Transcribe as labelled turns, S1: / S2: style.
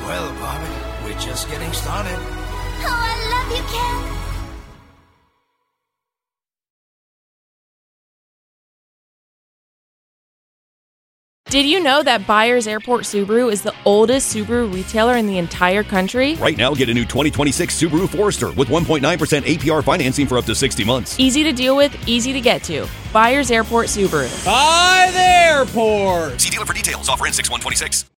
S1: Well, Bobby, we're just getting started.
S2: Oh, I love you, Ken.
S3: Did you know that Byers Airport Subaru is the oldest Subaru retailer in the entire country?
S4: Right now, get a new 2026 Subaru Forester with 1.9% APR financing for up to 60 months.
S3: Easy to deal with, easy to get to. Byers Airport Subaru.
S5: By the airport.
S4: See dealer for details. Offer ends 6/1/26.